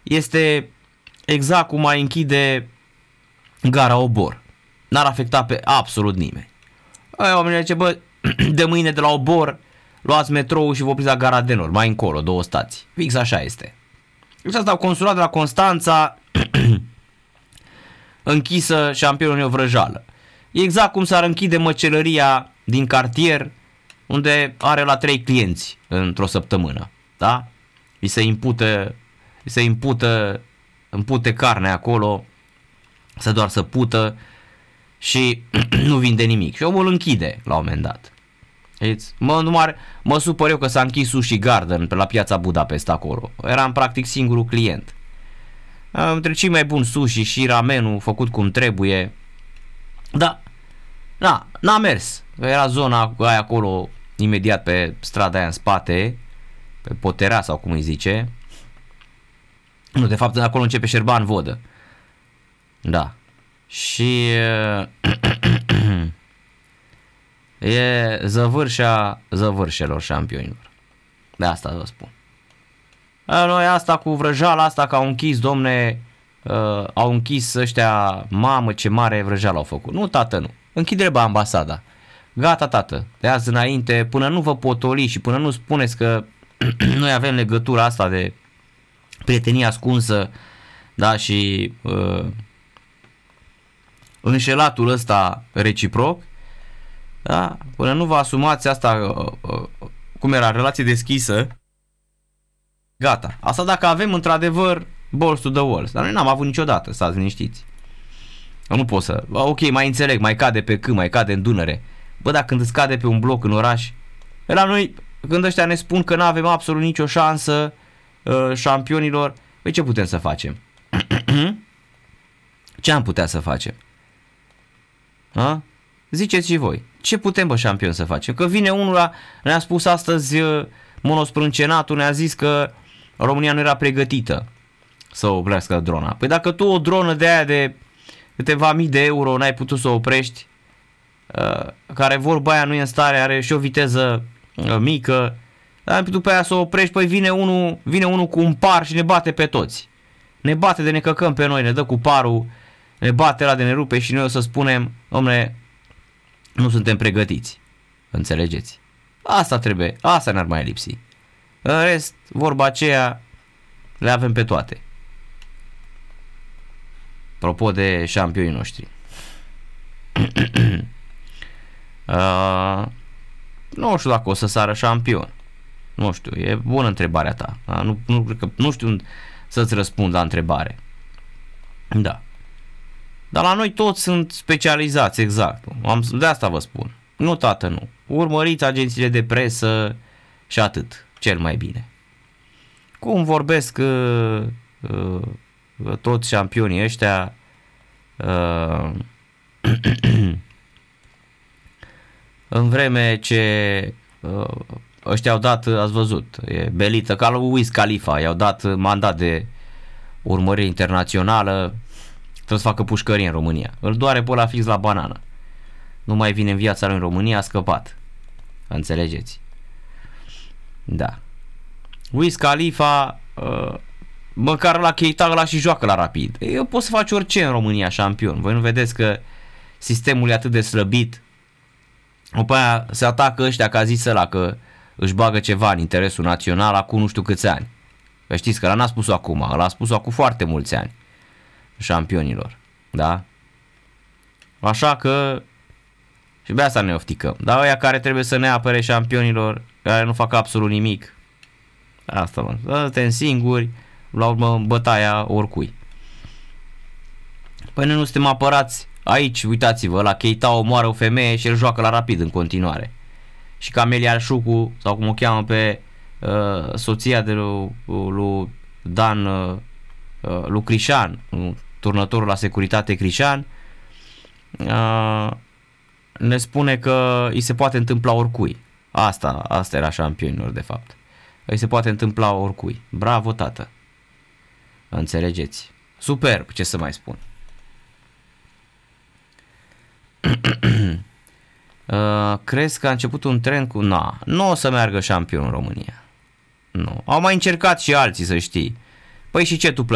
este exact cum ai închide gara Obor. N-ar afecta pe absolut nimeni. Oamenii zice, bă, de mâine de la Obor luați metrou și vă opriți la gara de Nord, mai încolo, 2 stații. Fix așa este. Deci asta consulat de la Constanța închisă Șampionul Vrăjală. E exact cum s-ar închide măcelăria din cartier unde are la 3 clienți într-o săptămână. Da? Îi se împute carne acolo, să doar să pută și nu vinde nimic. Și omul închide la un moment dat. Mă supăr eu că s-a închis Sushi Garden pe la piața Budapest acolo. Eram practic singurul client. Între cei mai buni sushi și ramenul făcut cum trebuie. Da, n-a mers. Era zona aia acolo, imediat pe strada aia în spate, pe Poterea sau cum îi zice. Nu, de fapt acolo începe Șerban Vodă. Da. Și e zăvârșea zăvârșelor șampionilor. De asta vă spun. Noi asta cu Vrăjala, asta că au închis, domne, au închis ăștia, mamă ce mare vrăjeală au făcut. Nu, tată, nu. Închide ambasada. Gata, tată, de azi înainte, până nu vă potoli și până nu spuneți că noi avem legătura asta de prietenie ascunsă, da, și înșelatul ăsta reciproc, da, până nu vă asumați asta, cum era, relație deschisă, gata. Asta dacă avem într-adevăr balls to the walls. Dar noi n-am avut niciodată, stați liniștiți. Nu pot să... Ok, mai înțeleg, mai cade pe câmp, mai cade în Dunăre. Bă, dar când îți cade pe un bloc în oraș, la noi, când ăștia ne spun că n-avem absolut nicio șansă șampionilor, păi ce putem să facem? Ce am putea să facem? Ha? Ziceți și voi. Ce putem, bă, șampion, să facem? Că vine unul, ne-a spus astăzi monosprâncenatul, ne-a zis că România nu era pregătită să oprească drona. Păi dacă tu o dronă de aia de câteva mii de euro n-ai putut să o oprești, care vorba aia nu e în stare, are și o viteză mică, dar după aia să o oprești, păi vine unul cu un par și ne bate pe toți. Ne bate de ne căcăm pe noi, ne dă cu parul, ne bate la de ne rupe și noi o să spunem, dom'le, nu suntem pregătiți. Înțelegeți? Asta trebuie, asta ne-ar mai lipsi. În rest, vorba aceea, le avem pe toate. Apropo de șampionii noștri. Nu știu dacă o să sară șampion. Nu știu, e bună întrebarea ta. Nu știu să-ți răspund la întrebare. Da. Dar la noi toți sunt specializați, exact. De asta vă spun. Nu, tată, nu. Urmăriți agențiile de presă și atât. Cel mai bine. Cum vorbesc toți șampionii ăștia, în vreme ce ăștia au dat, ați văzut, e belită, ca lui Wiz Khalifa, i-au dat mandat de urmărire internațională, trebuie să facă pușcărie în România. Îl doare pe ăla fix la banană. Nu mai vine în viața lui în România, a scăpat. Înțelegeți? Da. Wiz Khalifa, măcar la Keita ăla și joacă la Rapid. Eu pot să faci orice în România șampion. Voi nu vedeți că sistemul e atât de slăbit? După aia se atacă ăștia, că a zis ăla că își bagă ceva în interesul național acum nu știu câți ani. Că știți că ăla n-a spus-o acum, ăla a spus-o acum foarte mulți ani. Șampionilor. Da? Așa că și pe asta ne ofticăm. Dar ăia care trebuie să ne apere șampionilor, care nu fac absolut nimic, asta mă, suntem singuri, la urmă în bătaia oricui. Păi noi nu suntem apărați aici, uitați-vă, la Keita omoară o femeie și el joacă la Rapid în continuare. Și Camelia Șucu, sau cum o cheamă pe soția de lui Dan, lui Crișan, turnătorul la securitate Crișan, ne spune că îi se poate întâmpla oricui. Asta era șampionilor de fapt. Îi se poate întâmpla oricui. Bravo, tată. Înțelegeți? Superb, ce să mai spun. Crezi că a început un trend cu... Nu o să meargă șampion în România. Nu. Au mai încercat și alții, să știi. Păi și ce tu